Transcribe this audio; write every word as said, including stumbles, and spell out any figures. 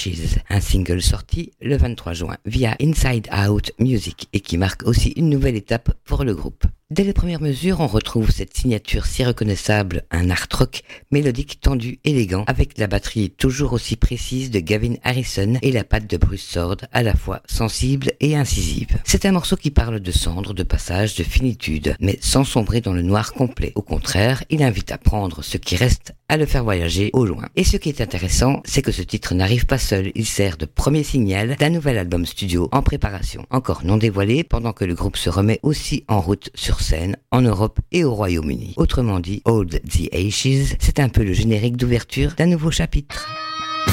Ashes, un single sorti le vingt-trois juin via Inside Out Music et qui marque aussi une nouvelle étape pour le groupe. Dès les premières mesures, on retrouve cette signature si reconnaissable, un art rock mélodique tendu, élégant, avec la batterie toujours aussi précise de Gavin Harrison et la patte de Bruce Soord, à la fois sensible et incisive. C'est un morceau qui parle de cendres, de passage, de finitude, mais sans sombrer dans le noir complet. Au contraire, il invite à prendre ce qui reste, à le faire voyager au loin. Et ce qui est intéressant, c'est que ce titre n'arrive pas seul, il sert de premier signal d'un nouvel album studio en préparation, encore non dévoilé, pendant que le groupe se remet aussi en route sur scène en Europe et au Royaume-Uni. Autrement dit, Hold the Ashes, c'est un peu le générique d'ouverture d'un nouveau chapitre.